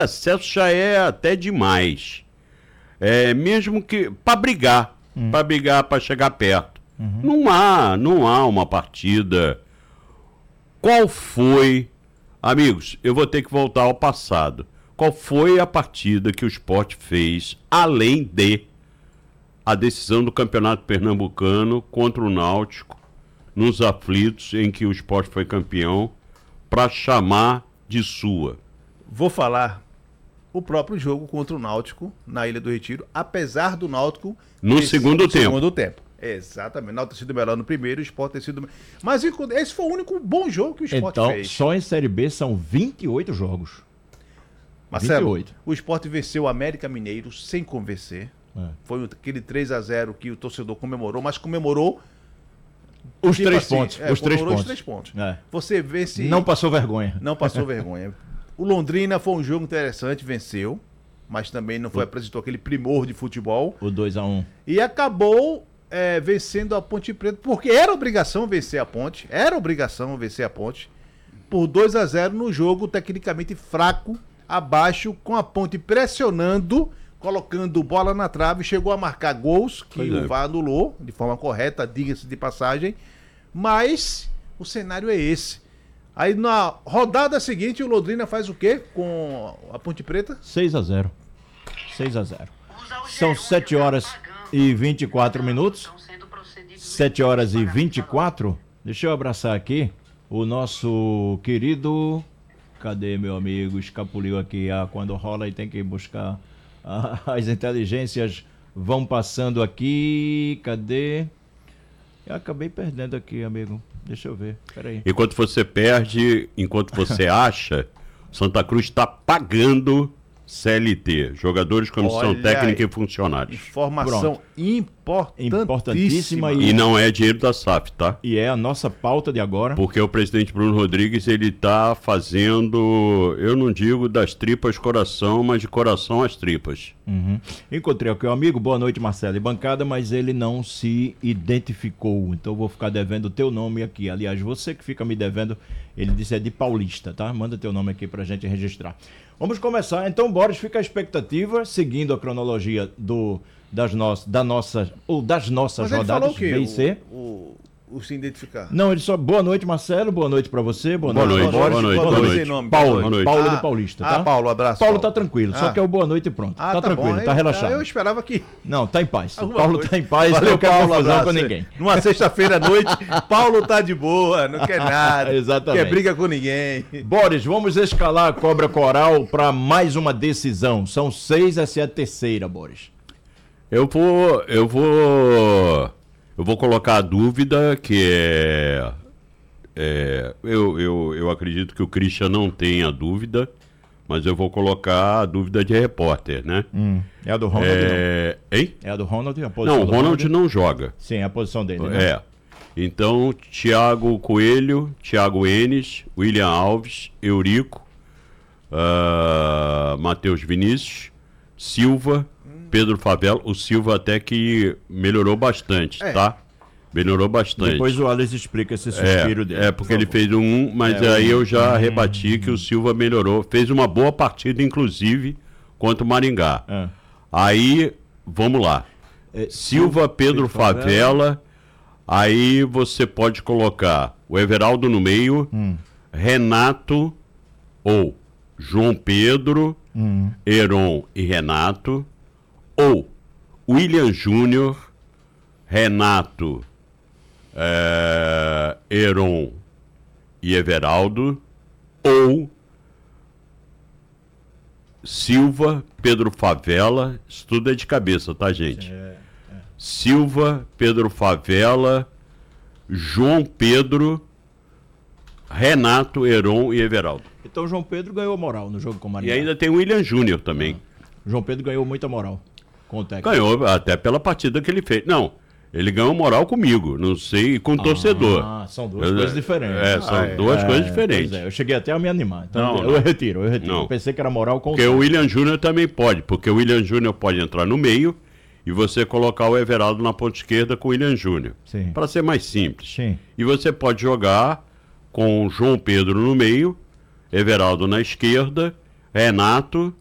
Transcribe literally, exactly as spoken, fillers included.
acesso já é até demais. É, mesmo que para brigar, hum. para brigar, para chegar perto. Uhum. Não há, não há uma partida. Qual foi, amigos, eu vou ter que voltar ao passado. Qual foi a partida que o Sport fez, além de a decisão do Campeonato Pernambucano contra o Náutico, nos aflitos em que o Sport foi campeão, para chamar de sua? Vou falar o próprio jogo contra o Náutico na Ilha do Retiro, apesar do Náutico... No esse, segundo no tempo. segundo tempo. Exatamente. O Náutico ter sido melhor no primeiro, o Sport ter sido... Mas esse foi o único bom jogo que o Sport então, fez. Então, só em Série B são vinte e oito jogos. Marcelo, vinte e oito. O Sport venceu o América Mineiro sem convencer. É. Foi aquele três a zero que o torcedor comemorou, mas comemorou... Os tipo três assim, pontos. É, os, três pontos. os três pontos. É. Você vence... Não passou vergonha. Não passou vergonha. O Londrina foi um jogo interessante, venceu, mas também não foi, apresentou aquele primor de futebol. O dois a um. E acabou é, vencendo a Ponte Preta, porque era obrigação vencer a Ponte, era obrigação vencer a Ponte, por dois a zero no jogo tecnicamente fraco, abaixo, com a Ponte pressionando, colocando bola na trave, chegou a marcar gols, que pois o V A R anulou, de forma correta, diga-se de passagem, mas o cenário é esse. Aí na rodada seguinte o Londrina faz o quê com a Ponte Preta? seis a zero. seis a zero. São sete horas e vinte e quatro minutos. sete horas e vinte e quatro. Deixa eu abraçar aqui o nosso querido... Cadê, meu amigo? Escapuliu aqui. Ah, quando rola e tem que buscar. Ah, as inteligências vão passando aqui. Cadê? Eu acabei perdendo aqui, amigo. Deixa eu ver, peraí. Enquanto você perde, enquanto você acha, Santa Cruz está pagando C L T, jogadores, comissão Olha técnica aí. E funcionários. Informação importantíssima. importantíssima e... e não é dinheiro da S A F, tá? E é a nossa pauta de agora. Porque o presidente Bruno Rodrigues, ele está fazendo, eu não digo das tripas coração, mas de coração às tripas. Uhum. Encontrei aqui o amigo, boa noite Marcelo e bancada, mas ele não se identificou, então eu vou ficar devendo o teu nome aqui. Aliás, você que fica me devendo, ele disse é de Paulista, tá? Manda teu nome aqui pra gente registrar. Vamos começar, então, Boris, fica a expectativa, seguindo a cronologia do, das, no, da nossa, ou das nossas Mas rodadas B e C. O, o, o se identificar. Não, ele só, boa noite, Marcelo, boa noite pra você, boa, boa noite, noite, Boris. boa noite, boa noite. Boa noite. Nome, Paulo, boa noite. noite. Paulo ah, de Paulista, tá? Ah, Paulo, abraço. Paulo Paulo tá tranquilo, ah. só que é o boa noite e pronto. Ah, tá, tá tranquilo, bom, tá relaxado. Eu esperava que... Não, tá em paz. O Alguma Paulo coisa. tá em paz, Valeu, não quer Paulo, confusão abraço. com ninguém. Numa sexta-feira à noite, Paulo tá de boa, não quer nada. Exatamente. Quer briga com ninguém. Boris, vamos escalar a cobra coral para mais uma decisão. São seis, essa é a terceira, Boris. Eu vou, eu vou, eu vou colocar a dúvida que é, é eu, eu, eu acredito que o Christian não tenha dúvida, mas eu vou colocar a dúvida de repórter, né? Hum, é a do Ronald, é... não? Hein? É a do Ronald, a posição Não, o do Ronald, Ronald não joga. Sim, é a posição dele, né? É. Então, Thiago Coelho, Thiago Enes, William Alves, Eurico, uh, Matheus Vinícius, Silva, Pedro Favela. O Silva até que melhorou bastante, é. tá? Melhorou bastante. Depois o Alex explica esse suspiro é, dele. É, porque por ele fez um, mas é, aí eu já hum, rebati que hum. o Silva melhorou. Fez uma boa partida, inclusive, contra o Maringá. É. Aí, vamos lá. É, Silva, Pedro, Pedro Favela. Favela. Aí você pode colocar o Everaldo no meio, hum. Renato ou João Pedro, hum. Heron e Renato, ou William Júnior, Renato, é, Heron e Everaldo, ou Silva, Pedro Favela, isso tudo é de cabeça, tá, gente? É, é. Silva, Pedro Favela, João Pedro, Renato, Heron e Everaldo. Então João Pedro ganhou moral no jogo com o Maringá. E ainda tem o William Júnior também. Ah. João Pedro ganhou muita moral com o técnico. Ganhou até pela partida que ele fez. Não, ele ganhou moral comigo, não sei, com o ah, torcedor. Ah, são duas eu, coisas diferentes. É, são ah, duas é, coisas diferentes. É, eu cheguei até a me animar. Então não, eu, não. retiro, eu retiro. Não. Eu pensei que era moral com porque o Porque o William Júnior também pode, porque o William Júnior pode entrar no meio e você colocar o Everaldo na ponta esquerda com o William Júnior. Para ser mais simples. Sim. E você pode jogar com o João Pedro no meio, Everaldo na esquerda, Renato,